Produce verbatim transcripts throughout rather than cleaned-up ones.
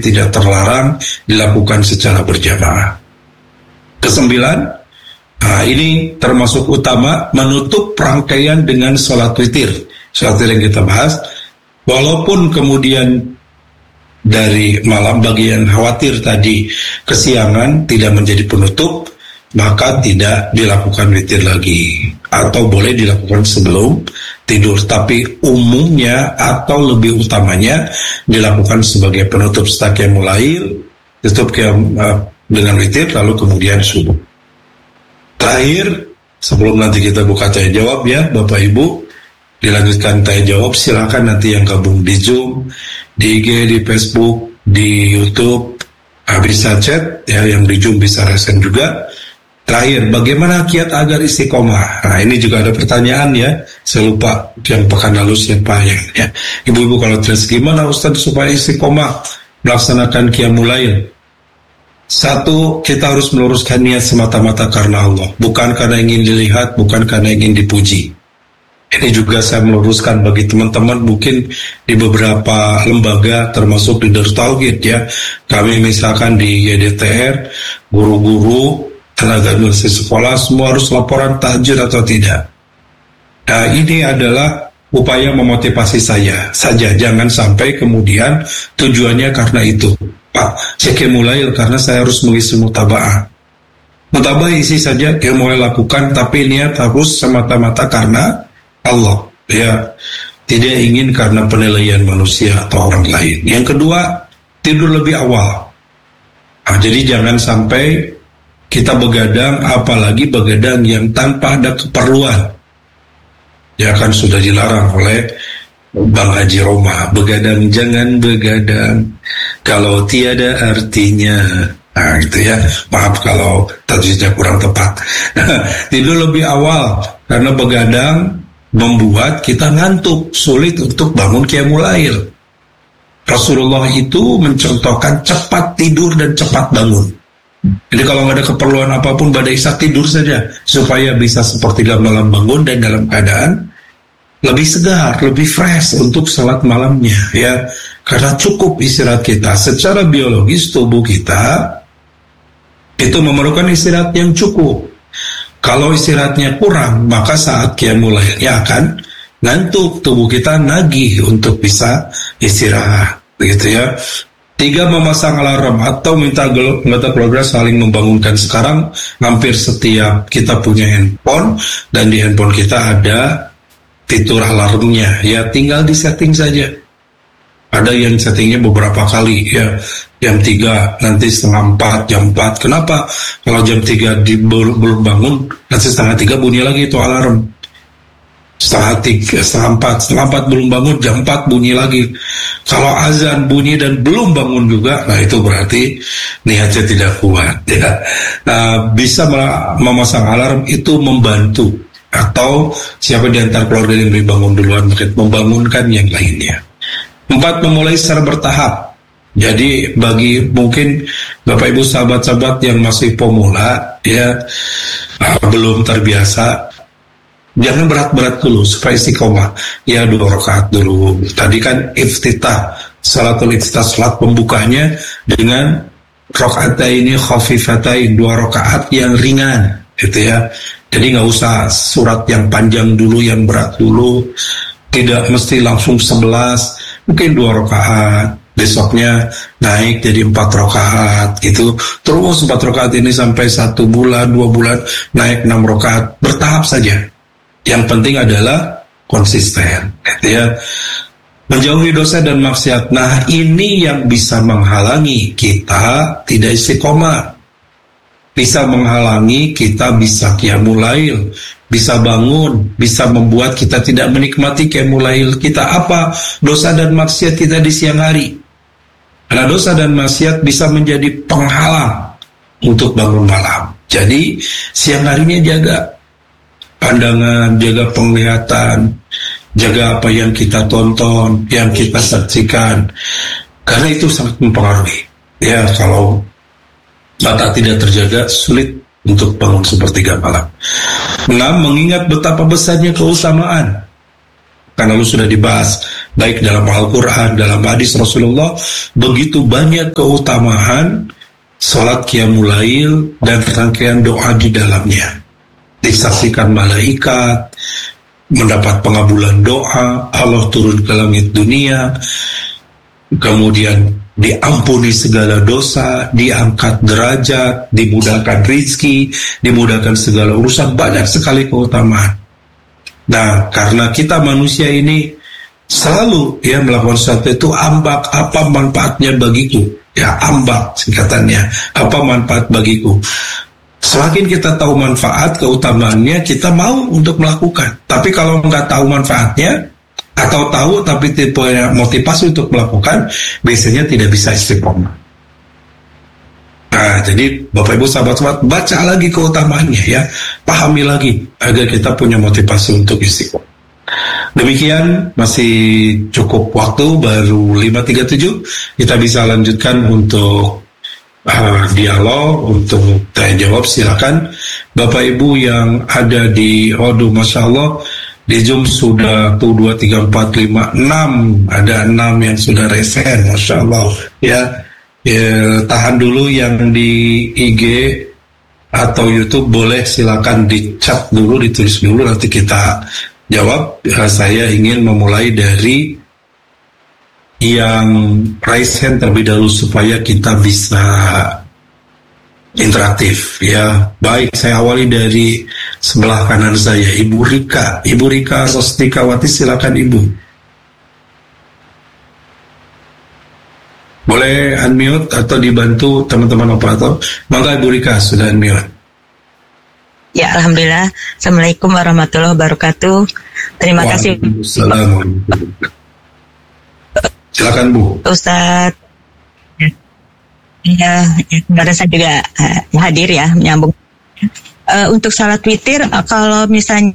tidak terlarang dilakukan secara berjamaah. Kesembilan, nah ini termasuk utama, menutup rangkaian dengan sholat witir. Sholat witir yang kita bahas, walaupun kemudian dari malam bagian khawatir tadi kesiangan tidak menjadi penutup, maka tidak dilakukan witir lagi, atau boleh dilakukan sebelum tidur, tapi umumnya atau lebih utamanya dilakukan sebagai penutup setelah qiyamul lail, tutup qiyam uh, dengan witir, lalu kemudian subuh. Terakhir, sebelum nanti kita buka tanya jawab ya Bapak Ibu, dilanjutkan tanya jawab, silakan nanti yang gabung di Zoom, di I G, di Facebook, di YouTube, uh, bisa chat ya, yang di Zoom bisa resen juga. Terakhir, bagaimana kiat agar istiqomah? Nah, ini juga ada pertanyaan ya. Saya lupa yang pekan lalu siapa yang ya. Ibu-ibu kalau terus gimana Ustaz supaya istiqomah melaksanakan qiyamul lail? Satu, kita harus meluruskan niat semata-mata karena Allah, bukan karena ingin dilihat, bukan karena ingin dipuji. Ini juga saya meluruskan bagi teman-teman mungkin di beberapa lembaga termasuk di Darut Tauhid ya. Kami misalkan di Y D T R, guru-guru, tenaga nulis sekolah semua harus laporan tahajud atau tidak. Nah, ini adalah upaya memotivasi saya saja, jangan sampai kemudian tujuannya karena itu. Pak, saya qiyamul lail karena saya harus mengisi mutaba'ah. Mutaba'ah isi saja yang mulai lakukan, tapi niat harus semata-mata karena Allah. Ya, tidak ingin karena penilaian manusia atau orang lain. Yang kedua, tidur lebih awal. Nah, jadi jangan sampai kita begadang, apalagi begadang yang tanpa ada keperluan. Ya kan sudah dilarang oleh Bang Haji Roma, begadang jangan begadang kalau tiada artinya. Nah gitu ya, maaf kalau tajwidnya kurang tepat. Nah, tidur lebih awal karena begadang membuat kita ngantuk, sulit untuk bangun qiyamul lail. Rasulullah itu mencontohkan cepat tidur dan cepat bangun. Jadi kalau nggak ada keperluan apapun pada Isya tidur saja supaya bisa sepertiga malam bangun dan dalam keadaan lebih segar, lebih fresh untuk salat malamnya ya. Karena cukup istirahat kita secara biologis, tubuh kita itu memerlukan istirahat yang cukup. Kalau istirahatnya kurang, maka saat qiyamul lailnya akan ngantuk, tubuh kita nagih untuk bisa istirahat begitu ya. Tiga, memasang alarm atau minta anggota keluarga saling membangunkan. Sekarang hampir setiap kita punya handphone dan di handphone kita ada fitur alarmnya. Ya tinggal di setting saja. Ada yang settingnya beberapa kali ya. Jam tiga, nanti setengah empat, jam empat. Kenapa? Kalau jam tiga di, belum bangun, nanti setengah tiga bunyi lagi itu alarm. Setengah tiga, setengah empat, setengah empat belum bangun, jam empat bunyi lagi. Kalau azan bunyi dan belum bangun juga, nah itu berarti niatnya tidak kuat ya. Nah, bisa memasang alarm itu membantu, atau siapa di antara keluarga yang lebih bangun duluan membangunkan yang lainnya. Empat, memulai secara bertahap. Jadi bagi mungkin Bapak Ibu sahabat-sahabat yang masih pemula ya, belum terbiasa, jangan berat-berat dulu supaya istiqomah. Ya dua rakaat dulu. Tadi kan iftitah, salatul iftitah, salat pembukanya dengan rakaataini khafifatain, dua rakaat yang ringan, gitu ya. Jadi nggak usah surat yang panjang dulu, yang berat dulu. Tidak mesti langsung sebelas, mungkin dua rakaat. Besoknya naik jadi empat rakaat, gitu. Terus empat rakaat ini sampai satu bulan, dua bulan, naik enam rakaat, bertahap saja. Yang penting adalah konsisten, ya. Menjauhi dosa dan maksiat. Nah, ini yang bisa menghalangi kita tidak istiqomah. Bisa menghalangi kita bisa qiyamul lail, bisa bangun, bisa membuat kita tidak menikmati qiyamul lail kita. Apa? Dosa dan maksiat kita di siang hari. Karena dosa dan maksiat bisa menjadi penghalang untuk bangun malam. Jadi, siang harinya jaga pandangan, jaga penglihatan, jaga apa yang kita tonton, yang kita saksikan, karena itu sangat mempengaruhi. Ya, kalau mata tidak terjaga, sulit untuk bangun sepertiga malam. Enam, mengingat betapa besarnya keutamaan. Karena lalu sudah dibahas, baik dalam Al-Quran, dalam hadis Rasulullah, begitu banyak keutamaan salat qiyamul lail dan rangkaian doa di dalamnya. Disaksikan malaikat, mendapat pengabulan doa, Allah turun ke langit dunia, kemudian diampuni segala dosa, diangkat derajat, dimudahkan rizki, dimudahkan segala urusan, banyak sekali keutamaan. Nah, karena kita manusia ini selalu ya melakukan sesuatu itu ambak, apa manfaatnya bagiku? Ya, ambak singkatannya, apa manfaat bagiku? Semakin kita tahu manfaat, keutamaannya, kita mau untuk melakukan. Tapi kalau nggak tahu manfaatnya, atau tahu tapi tipe motivasi untuk melakukan, biasanya tidak bisa istiqomah. Nah, jadi Bapak Ibu sahabat-sahabat, baca lagi keutamaannya ya, pahami lagi agar kita punya motivasi untuk istiqomah. Demikian, masih cukup waktu, baru lima tiga puluh tujuh, kita bisa lanjutkan untuk uh, dialog, untuk tanya jawab. Silakan Bapak Ibu yang ada di Odu, Masya Allah, di Zoom sudah tuh dua, tiga, empat, lima, enam, ada enam yang sudah resen, Masya Allah ya. Ya, tahan dulu yang di I G atau YouTube, boleh silakan di chat dulu, ditulis dulu, nanti kita jawab. Ya, saya ingin memulai dari yang raise hand terlebih dahulu supaya kita bisa interaktif ya. Baik, saya awali dari sebelah kanan saya, Ibu Rika. Ibu Rika Rostikawati, silakan Ibu. Boleh unmute atau dibantu teman-teman operator. Mangga Ibu Rika sudah unmute. Ya, alhamdulillah. Assalamualaikum warahmatullahi wabarakatuh. Terima kasih. Assalamualaikum. Silakan Bu. Ustadz. Ya, ya saya juga uh, hadir ya, menyambung. Uh, untuk salat witir, uh, kalau misalnya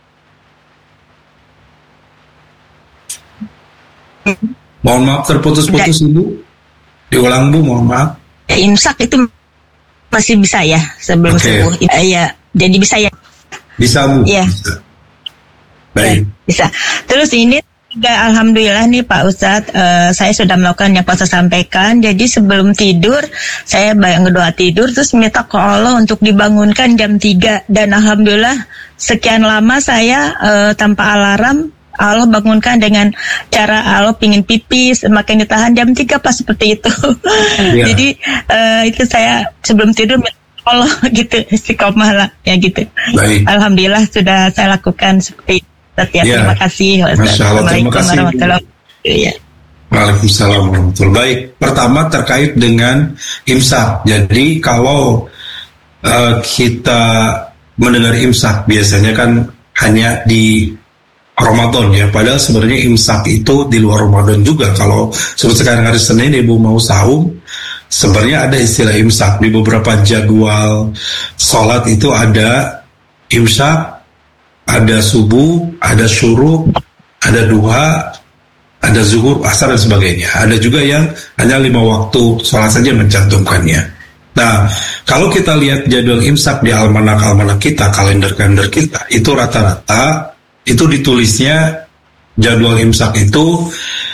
mohon maaf terputus-putus Ibu. Diulang Bu, mohon maaf. Imsak itu masih bisa ya sebelum okay. subuh. Ya, ya, jadi bisa ya. Bisa Bu. Iya. Bisa. Baik. Ya, bisa. Terus ini juga alhamdulillah nih Pak Ustadz, uh, saya sudah melakukan yang Pak Ustadz sampaikan. Jadi sebelum tidur, saya bayang doa tidur, terus minta ke Allah untuk dibangunkan jam tiga. Dan alhamdulillah sekian lama saya uh, tanpa alarm, Allah bangunkan dengan cara Allah pingin pipis, makin ditahan jam tiga pas seperti itu. Yeah. Jadi uh, itu saya sebelum tidur minta Allah gitu, istiqomah lah ya gitu. Baik. Alhamdulillah sudah saya lakukan seperti itu. Ya, ya, terima kasih. Masya Allah, terima kasih. Ya. Waalaikumsalam warahmatullahi. Baik, pertama terkait dengan imsak. Jadi kalau uh, kita mendengar imsak biasanya kan hanya di Ramadan ya. Padahal sebenarnya imsak itu di luar Ramadan juga. Kalau seperti sekarang hari Senin Ibu mau saum, sebenarnya ada istilah imsak. Di beberapa jadwal sholat itu ada imsak, ada subuh, ada syuruk, ada duha, ada zuhur, asar dan sebagainya. Ada juga yang hanya lima waktu sholat saja mencantumkannya. Nah, kalau kita lihat jadwal imsak di almanak-almanak kita, kalender-kalender kita, itu rata-rata itu ditulisnya jadwal imsak itu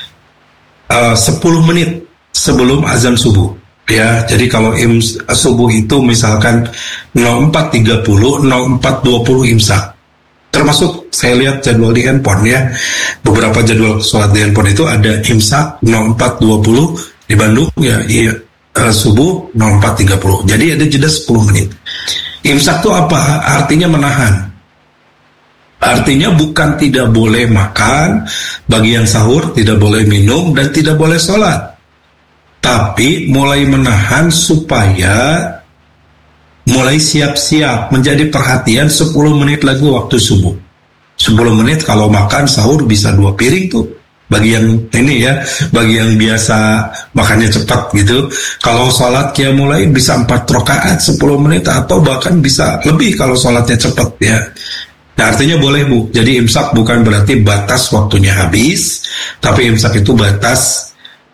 uh, sepuluh menit sebelum azan subuh. Ya, jadi kalau im, subuh itu misalkan nol empat tiga puluh, nol empat dua puluh imsak. Termasuk saya lihat jadwal di handphone ya, beberapa jadwal sholat di handphone itu ada imsak nol empat dua puluh di Bandung ya, iya, uh, subuh nol empat tiga puluh. Jadi ada jeda sepuluh menit. Imsak itu apa? Artinya menahan. Artinya bukan tidak boleh makan, bagi yang sahur tidak boleh minum dan tidak boleh sholat, tapi mulai menahan supaya mulai siap-siap, menjadi perhatian sepuluh menit lagi waktu subuh. sepuluh menit kalau makan sahur bisa dua piring tuh. Bagi yang ini ya, bagi yang biasa makannya cepat gitu. Kalau sholat qiyamul lail bisa empat rakaat sepuluh menit atau bahkan bisa lebih kalau sholatnya cepat ya. Nah, artinya boleh Bu. Jadi imsak bukan berarti batas waktunya habis, tapi imsak itu batas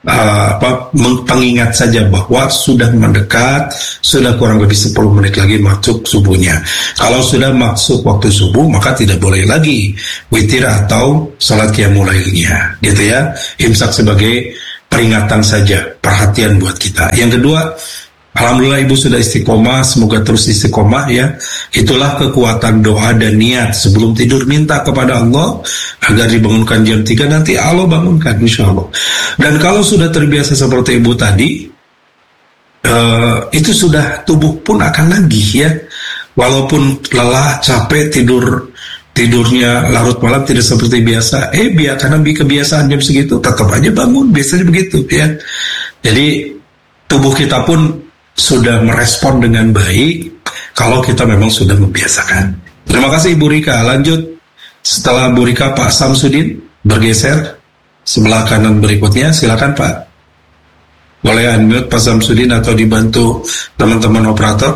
Uh, apa, pengingat saja bahwa sudah mendekat, sudah kurang lebih sepuluh menit lagi masuk subuhnya. Kalau sudah masuk waktu subuh, maka tidak boleh lagi witir atau salat qiyamul lailnya, gitu ya. Imsak sebagai peringatan saja, perhatian buat kita. Yang kedua, alhamdulillah ibu sudah istiqomah, semoga terus istiqomah ya. Itulah kekuatan doa dan niat sebelum tidur, minta kepada Allah agar dibangunkan jam tiga, nanti Allah bangunkan insya Allah. Dan kalau sudah terbiasa seperti ibu tadi, uh, itu sudah tubuh pun akan nagih ya. Walaupun lelah, capek, tidur tidurnya larut malam tidak seperti biasa, eh biar karena kebiasaan jam segitu tetap aja bangun, biasanya begitu ya. Jadi tubuh kita pun sudah merespon dengan baik kalau kita memang sudah membiasakan. Terima kasih Ibu Rika. Lanjut setelah Bu Rika Pak Samsudin bergeser sebelah kanan berikutnya, silakan Pak. Boleh unmute Pak Samsudin atau dibantu teman-teman operator.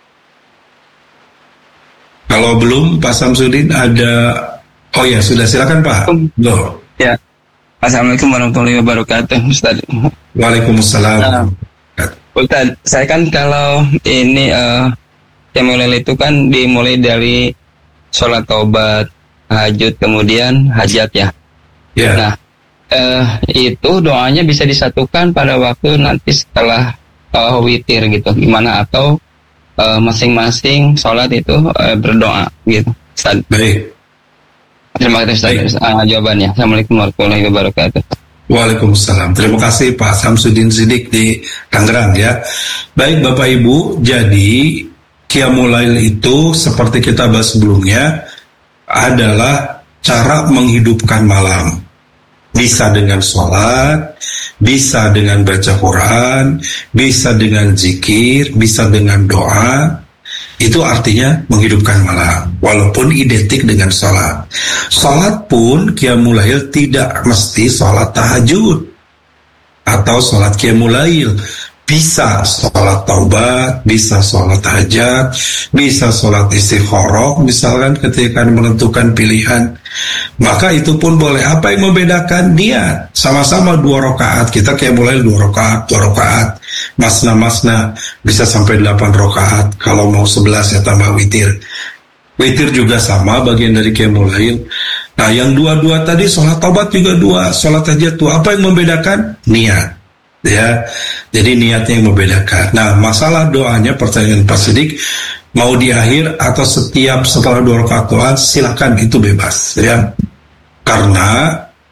Kalau belum Pak Samsudin ada, oh ya sudah, silakan Pak. Loh. Ya. Assalamualaikum warahmatullahi wabarakatuh Ustaz. Waalaikumsalam. Nah, Ustaz, saya kan kalau ini uh, qiyamul lail itu kan dimulai dari sholat taubat, tahajud, kemudian hajat ya. Yeah. Nah, uh, itu doanya bisa disatukan pada waktu nanti setelah uh, witir gitu, gimana atau uh, masing-masing sholat itu uh, berdoa gitu. Ustaz. Baik. Terima kasih Ustaz uh, jawabannya. Assalamualaikum warahmatullahi wabarakatuh. Waalaikumsalam. Terima kasih Pak Samsudin Sidik di Tangerang ya. Baik Bapak Ibu, jadi qiyamul lail itu seperti kita bahas sebelumnya adalah cara menghidupkan malam. Bisa dengan sholat, bisa dengan baca Quran, bisa dengan zikir, bisa dengan doa. Itu artinya menghidupkan malam, walaupun identik dengan sholat. Sholat pun qiyamul lail tidak mesti sholat tahajud atau sholat qiyamul lail. Bisa sholat taubat, bisa sholat hajat, bisa sholat istikharah, misalkan ketika menentukan pilihan. Maka itu pun boleh. Apa yang membedakan? Niat. Sama-sama dua rakaat. Kita qiyamul lail dua rakaat, dua rakaat. Masna-masna bisa sampai delapan rakaat. Kalau mau sebelas ya tambah witir. Witir juga sama, bagian dari qiyamul lail. Nah, yang dua-dua tadi sholat taubat juga dua, sholat hajat dua. Apa yang membedakan? Niat. Ya, jadi niatnya yang membedakan. Nah, masalah doanya, pertanyaan Pak Sidik, mau di akhir atau setiap setelah dua rakaat doa, silakan, itu bebas ya. Karena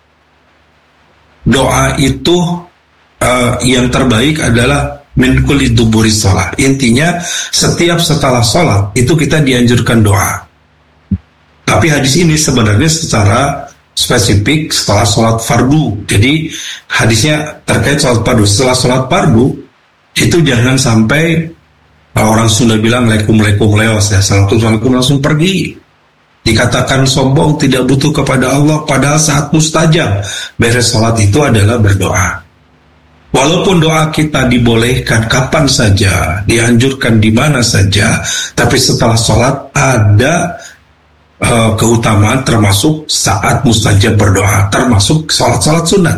doa itu uh, yang terbaik adalah min kulli duburi sholat. Intinya setiap setelah sholat itu kita dianjurkan doa. Tapi hadis ini sebenarnya secara spesifik setelah sholat fardu. Jadi hadisnya terkait sholat fardu. Setelah sholat fardu itu jangan sampai orang Sunda bilang lekum lekum leos ya, assalamualaikum langsung pergi. Dikatakan sombong, tidak butuh kepada Allah, padahal saat mustajab beres sholat itu adalah berdoa. Walaupun doa kita dibolehkan kapan saja, dianjurkan di mana saja, tapi setelah sholat ada Uh, keutamaan termasuk saat mustajab berdoa, termasuk sholat-sholat sunat,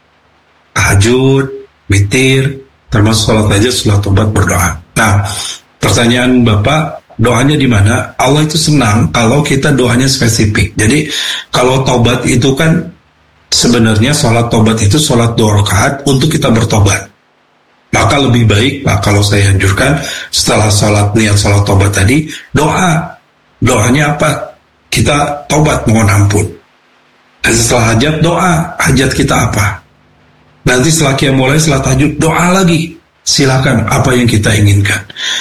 tahajud, witir, termasuk sholat hajat, sholat taubat, berdoa. Nah, pertanyaan Bapak, doanya di mana? Allah itu senang kalau kita doanya spesifik. Jadi kalau taubat itu kan sebenarnya sholat taubat itu sholat dua rakaat untuk kita bertobat. Maka lebih baik Pak, kalau saya anjurkan setelah sholat niat sholat taubat tadi, doa. Doanya apa? Kita taubat mohon ampun. Dan setelah hajat doa, hajat kita apa? Nanti setelah qiyamul lail, setelah tahajud doa lagi. Silakan apa yang kita inginkan.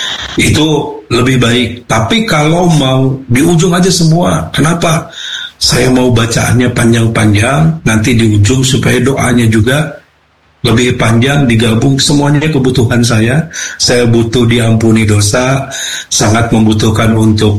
Itu lebih baik. Tapi kalau mau di ujung aja semua, kenapa? Saya mau bacaannya panjang-panjang, nanti di ujung supaya doanya juga lebih panjang, digabung semuanya kebutuhan saya. Saya butuh diampuni dosa, sangat membutuhkan untuk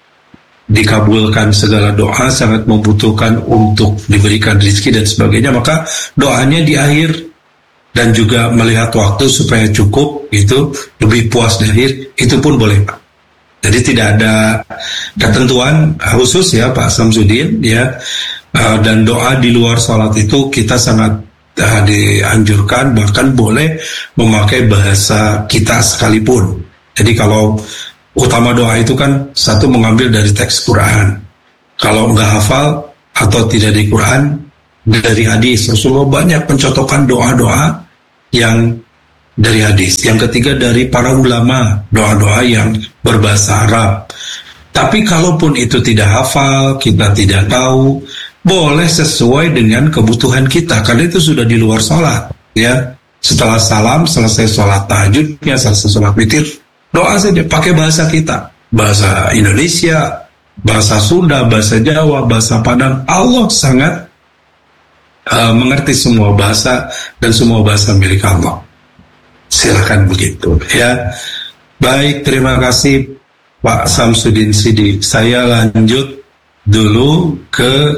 dikabulkan segala doa, sangat membutuhkan untuk diberikan rezeki dan sebagainya. Maka doanya di akhir dan juga melihat waktu supaya cukup, itu lebih puas di akhir, itu pun boleh Pak. Jadi tidak ada ketentuan khusus ya Pak Samsudin ya. Dan doa di luar sholat itu kita sangat uh, dianjurkan, bahkan boleh memakai bahasa kita sekalipun. Jadi kalau utama doa itu kan satu mengambil dari teks Quran. Kalau nggak hafal atau tidak di Quran, dari hadis. Rasulullah banyak mencontohkan doa-doa yang dari hadis. Yang ketiga dari para ulama, doa-doa yang berbahasa Arab. Tapi kalaupun itu tidak hafal, kita tidak tahu, boleh sesuai dengan kebutuhan kita, karena itu sudah di luar sholat, ya. Setelah salam, selesai sholat tahajudnya, selesai sholat witir, doa saja pakai bahasa kita, bahasa Indonesia, bahasa Sunda, bahasa Jawa, bahasa Padang. Allah sangat uh, mengerti semua bahasa dan semua bahasa milik Allah. Silakan begitu, ya. Baik, terima kasih Pak Samsudin Sidik. Saya lanjut dulu ke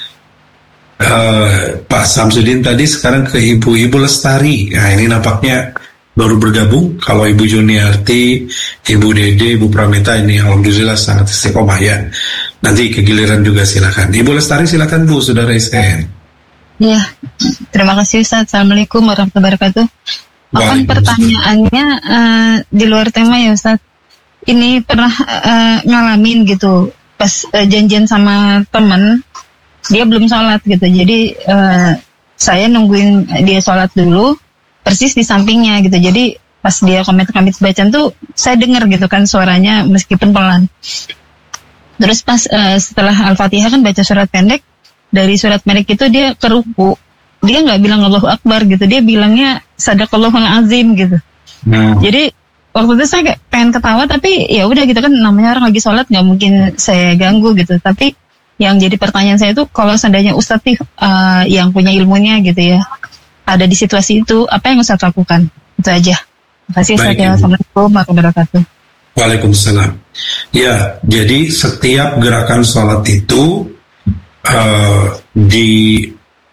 uh, Pak Samsudin tadi, sekarang ke Ibu-Ibu Lestari. Nah, ini nampaknya baru bergabung. Kalau Ibu Juniarti, Ibu Dede, Ibu Pramita ini alhamdulillah sangat istiqomah, ya. Nanti kegiliran juga silakan. Ibu Lestari silakan Bu, Saudara S N. Ya, terima kasih Ustaz. Assalamualaikum warahmatullahi wabarakatuh. Akan pertanyaannya uh, di luar tema ya Ustaz. Ini pernah uh, ngalamin gitu pas uh, janjian sama temen, dia belum sholat gitu, jadi uh, saya nungguin dia sholat dulu persis di sampingnya gitu, jadi pas dia komit-komit bacaan tuh saya dengar gitu kan suaranya meskipun pelan. Terus pas uh, setelah Al-Fatihah kan baca surat pendek, dari surat pendek itu dia ke ruku, dia nggak bilang Allahu Akbar gitu, dia bilangnya Sadaqallahul Azim gitu. Nah. Jadi waktu itu saya kayak pengen ketawa, tapi ya udah gitu kan, namanya orang lagi sholat nggak mungkin saya ganggu gitu. Tapi yang jadi pertanyaan saya itu, kalau seandainya Ustadz nih uh, yang punya ilmunya gitu ya, ada di situasi itu, apa yang Ustadz lakukan? Itu aja. Terima kasih Ustadz ya. Assalamualaikum warahmatullahi wabarakatuh. Waalaikumsalam. Ya, jadi setiap gerakan sholat itu uh, di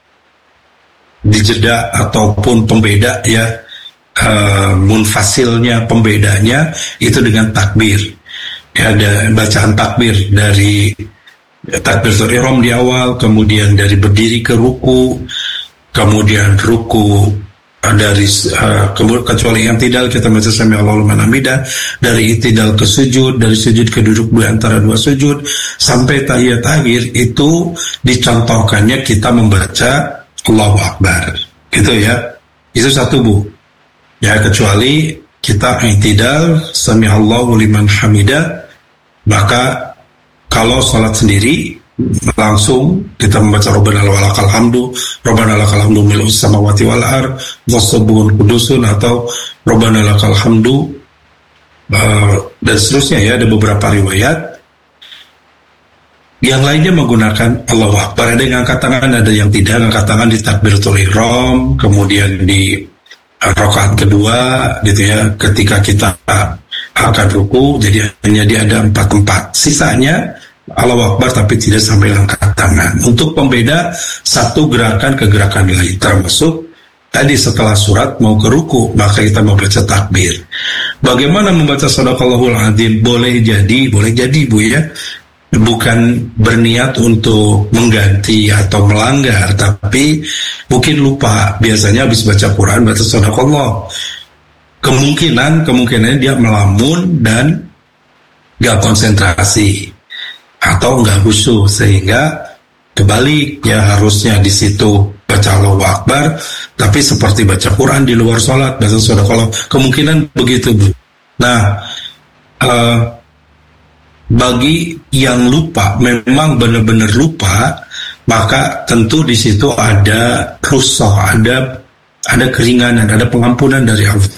di jeda ataupun pembeda, ya. Uh, munfasilnya, pembedanya itu dengan takbir, ya, ada bacaan takbir dari ya, takbiratul ihram di awal, kemudian dari berdiri ke ruku, kemudian ruku uh, dari uh, kecuali yang tidak kita baca sami Allahu liman hamidah, dari itidal ke sujud, dari sujud ke duduk di antara dua sujud sampai tahiyat akhir itu dicontohkannya kita membaca Allahu Akbar, gitu ya. Itu satu Bu. Ya, kecuali kita i'tidal sami Allahu liman hamidah, maka kalau sholat sendiri langsung kita membaca Rabbana lakal hamdu, Rabbana lakal hamdu mil'us samawati wal ard wassubuhun kudusun, atau Rabbana lakal hamdu, uh, dan seterusnya, ya. Ada beberapa riwayat. Yang lainnya menggunakan Allahu Akbar, ada yang angkat tangan, ada yang tidak angkat tangan di takbiratul ihram, kemudian di rakaat kedua gitu ya, ketika kita akan ruku, jadi hanya dia ada empat tempat, sisanya Allahu Akbar tapi tidak sampai angkat tangan. Untuk pembeda satu gerakan ke gerakan lain, termasuk tadi setelah surat mau ke ruku maka kita membaca takbir. Bagaimana membaca Sadaqallahul Azim? Boleh jadi, boleh jadi Bu ya, bukan berniat untuk mengganti atau melanggar, tapi mungkin lupa. Biasanya habis baca Quran, baca Sadaqallah, kemungkinan kemungkinan dia melamun dan gak konsentrasi atau gak khusyuk, sehingga kebalik, ya harusnya di situ baca Allahu Akbar tapi seperti baca Quran di luar sholat, baca Sadaqallah, kemungkinan begitu Bu. Nah, uh, bagi yang lupa, memang benar-benar lupa, maka tentu di situ ada rukhsah, ada ada keringanan, ada pengampunan dari Allah.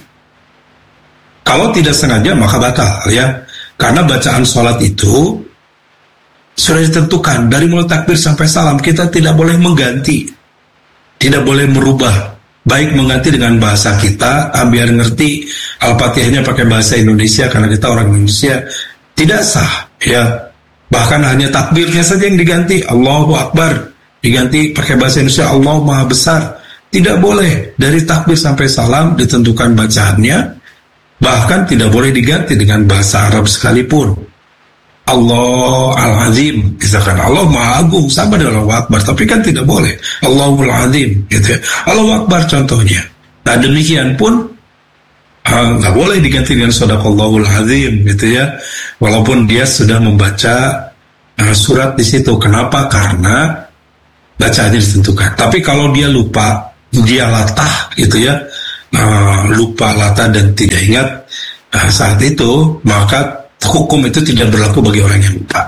Kalau tidak sengaja maka batal, ya. Karena bacaan sholat itu sudah ditentukan dari mulai takbir sampai salam, kita tidak boleh mengganti, tidak boleh merubah, baik mengganti dengan bahasa kita, biar ngerti Al-Fatihahnya pakai bahasa Indonesia karena kita orang Indonesia, tidak sah, ya. Bahkan hanya takbirnya saja yang diganti, Allahu Akbar, diganti pakai bahasa Indonesia, Allah Maha Besar. Tidak boleh. Dari takbir sampai salam ditentukan bacaannya, bahkan tidak boleh diganti dengan bahasa Arab sekalipun. Allah Al-Azim, misalkan Allah Maha Agung sama dengan Allahu Akbar, tapi kan tidak boleh Allahul Azim gitu ya. Allahu Akbar contohnya. Nah demikian pun nggak uh, boleh diganti dengan Shadaqallahul Azim gitu ya, walaupun dia sudah membaca uh, surat di situ. Kenapa? Karena bacaannya ditentukan. Tapi kalau dia lupa, dia latah gitu ya, uh, lupa latah dan tidak ingat uh, saat itu, maka hukum itu tidak berlaku bagi orang yang lupa.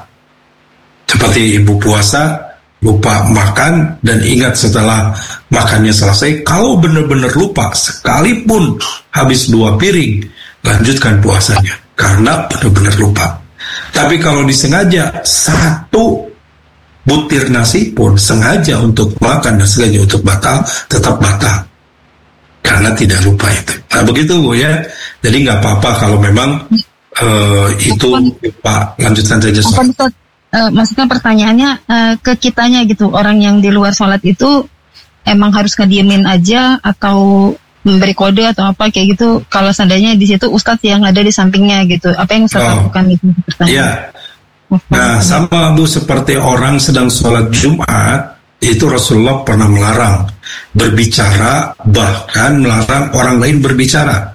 Seperti ibu puasa, lupa makan dan ingat setelah makannya selesai. Kalau benar-benar lupa, sekalipun habis dua piring, lanjutkan puasanya karena benar-benar lupa. Tapi kalau disengaja satu butir nasi pun sengaja untuk makan dan sengaja untuk batal, tetap batal karena tidak lupa itu. Nah begitu Bu ya. Jadi nggak apa-apa kalau memang Uh, itu Pak, lanjutkan saja. Apa, uh, maksudnya pertanyaannya uh, ke kitanya gitu, orang yang di luar sholat itu emang harus ngediemin aja atau memberi kode atau apa kayak gitu, kalau seandainya di situ Ustadz yang ada di sampingnya gitu, apa yang Ustadz oh. lakukan itu? Iya. Nah sama Bu, seperti orang sedang sholat Jumat itu Rasulullah pernah melarang berbicara, bahkan melarang orang lain berbicara.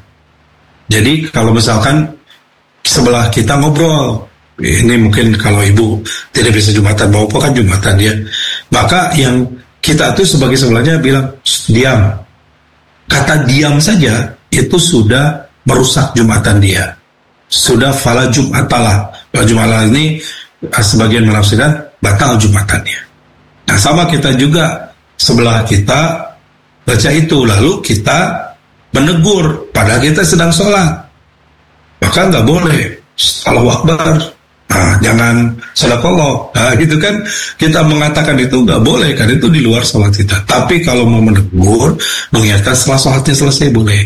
Jadi kalau misalkan sebelah kita ngobrol, ini mungkin kalau ibu tidak bisa Jumatan, bapak kan Jumatan ya, maka yang kita tuh sebagai sebelahnya bilang diam. Kata diam saja itu sudah merusak Jumatan dia, sudah fala Jumatalah. Fala Jumatalah ini sebagian menafsirkan batal Jumatannya. Nah sama kita juga, sebelah kita baca itu lalu kita menegur padahal kita sedang sholat, maka nggak boleh Allahu Akbar, nah, jangan Shadaqallah, nah, gitu kan, kita mengatakan itu nggak boleh kan, itu di luar sholat kita. Tapi kalau mau menegur, mengingatkan setelah sholatnya selesai boleh.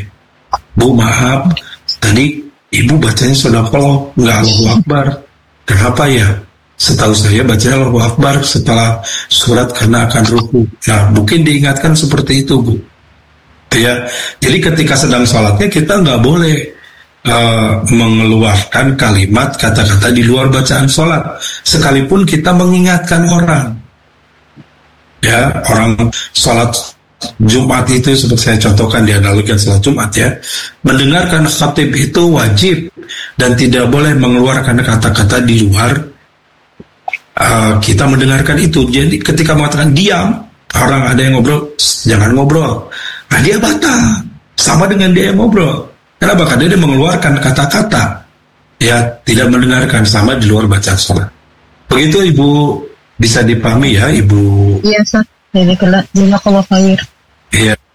Bu maaf, tadi ibu bacanya Shadaqallah, nggak Allahu Akbar. Kenapa ya? Setahu saya bacanya Allahu Akbar setelah surat karena akan ruku. Nah mungkin diingatkan seperti itu Bu. Ya, jadi ketika sedang sholatnya kita nggak boleh Uh, mengeluarkan kalimat kata-kata di luar bacaan sholat, sekalipun kita mengingatkan orang. Ya, orang sholat Jumat itu seperti saya contohkan di analogikan sholat Jumat ya, mendengarkan khatib itu wajib dan tidak boleh mengeluarkan kata-kata di luar uh, kita mendengarkan itu. Jadi ketika mengatakan diam, orang ada yang ngobrol, jangan ngobrol, nah dia batal sama dengan dia yang ngobrol. Kenapa? Karena dia mengeluarkan kata-kata, ya tidak mendengarkan, sama di luar bacaan sholat. Begitu Ibu, bisa dipahami ya Ibu? Iya, Ustaz. Jadi kalau khair. Iya.